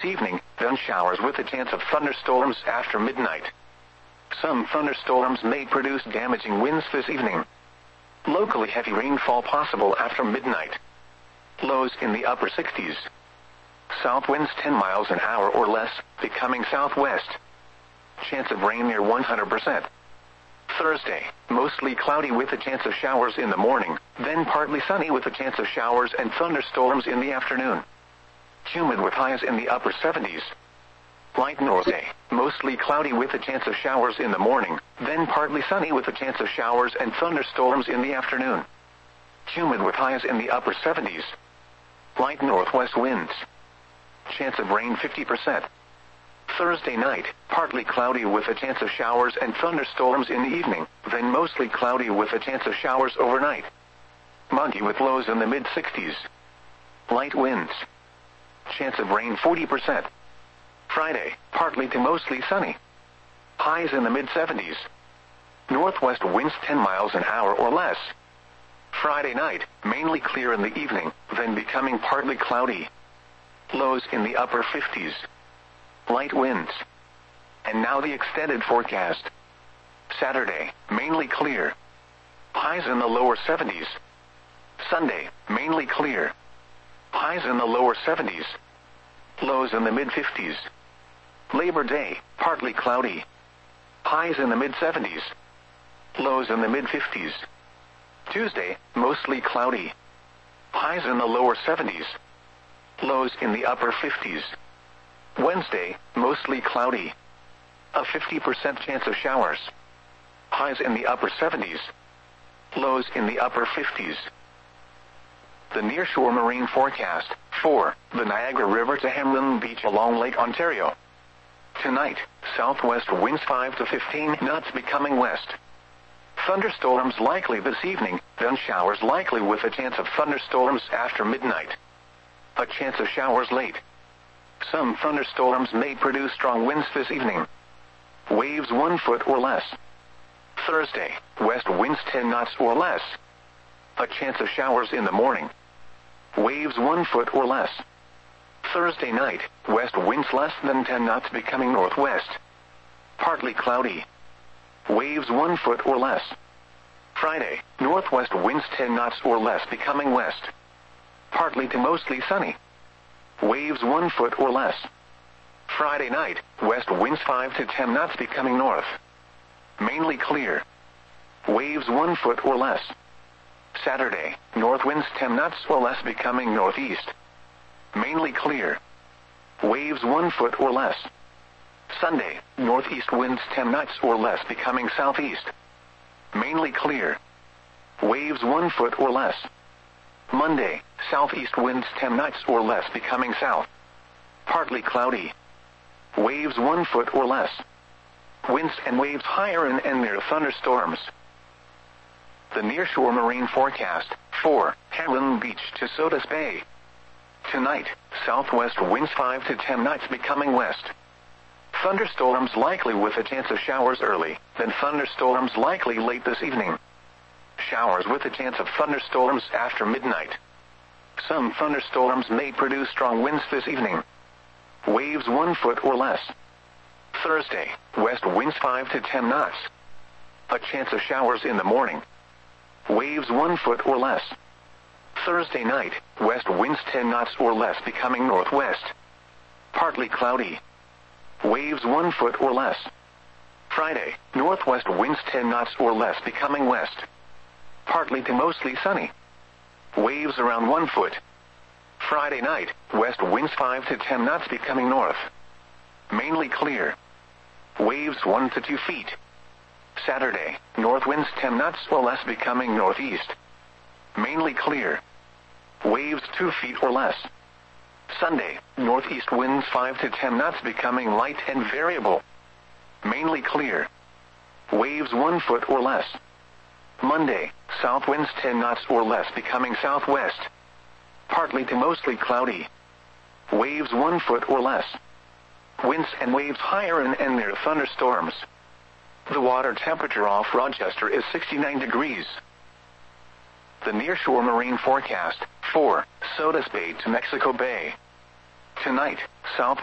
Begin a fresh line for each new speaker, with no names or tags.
evening, then showers with a chance of thunderstorms after midnight. Some thunderstorms may produce damaging winds this evening. Locally heavy rainfall possible after midnight. Lows in the upper 60s. South winds 10 miles an hour or less, becoming southwest. Chance of rain near 100%. Thursday, mostly cloudy with a chance of showers in the morning, then partly sunny with a chance of showers and thunderstorms in the afternoon. Humid with highs in the upper 70s. Light northerly, mostly cloudy with a chance of showers in the morning, then partly sunny with a chance of showers and thunderstorms in the afternoon. Humid with highs in the upper 70s. Light northwest winds. Chance of rain 50%. Thursday night, partly cloudy with a chance of showers and thunderstorms in the evening, then mostly cloudy with a chance of showers overnight. Monday with lows in the mid-60s. Light winds. Chance of rain 40%. Friday, partly to mostly sunny. Highs in the mid-70s. Northwest winds 10 miles an hour or less. Friday night, mainly clear in the evening, then becoming partly cloudy. Lows in the upper 50s. Light winds. And now the extended forecast. Saturday, mainly clear. Highs in the lower 70s. Sunday, mainly clear. Highs in the lower 70s. Lows in the mid-50s. Labor Day, partly cloudy. Highs in the mid-70s. Lows in the mid-50s. Tuesday, mostly cloudy. Highs in the lower 70s. Lows in the upper 50s. Wednesday, mostly cloudy. A 50% chance of showers. Highs in the upper 70s. Lows in the upper 50s. The nearshore marine forecast, for the Niagara River to Hamlin Beach along Lake Ontario. Tonight, southwest winds 5 to 15 knots becoming west. Thunderstorms likely this evening, then showers likely with a chance of thunderstorms after midnight. A chance of showers late. Some thunderstorms may produce strong winds this evening. Waves 1 foot or less. Thursday, west winds 10 knots or less. A chance of showers in the morning. Waves 1 foot or less. Thursday night, west winds less than 10 knots becoming northwest. Partly cloudy. Waves 1 foot or less. Friday, northwest winds 10 knots or less becoming west. Partly to mostly sunny. Waves 1 foot or less. Friday night, west winds 5 to 10 knots becoming north. Mainly clear. Waves 1 foot or less. Saturday, north winds 10 knots or less becoming northeast. Mainly clear. Waves 1 foot or less. Sunday, northeast winds 10 knots or less becoming southeast. Mainly clear. Waves 1 foot or less. Monday, southeast winds 10 knots or less becoming south. Partly cloudy. Waves 1 foot or less. Winds and waves higher and near thunderstorms. The nearshore marine forecast, for Hamlin Beach to Sodus Bay. Tonight, southwest winds 5 to 10 knots becoming west. Thunderstorms likely with a chance of showers early, then thunderstorms likely late this evening. Showers with a chance of thunderstorms after midnight. Some thunderstorms may produce strong winds this evening. Waves 1 foot or less. Thursday, west winds 5 to 10 knots. A chance of showers in the morning. Waves 1 foot or less. Thursday night, west winds 10 knots or less becoming northwest. Partly cloudy. Waves 1 foot or less. Friday, northwest winds 10 knots or less becoming west. Partly to mostly sunny. Waves around 1 foot. Friday night, west winds 5 to 10 knots becoming north. Mainly clear. Waves 1 to 2 feet. Saturday, north winds 10 knots or less becoming northeast. Mainly clear. Waves 2 feet or less. Sunday, northeast winds 5 to 10 knots becoming light and variable. Mainly clear. Waves 1 foot or less. Monday, south winds 10 knots or less becoming southwest. Partly to mostly cloudy. Waves 1 foot or less. Winds and waves higher and near thunderstorms. The water temperature off Rochester is 69 degrees. The nearshore marine forecast, for Sodus Bay to Mexico Bay. Tonight, south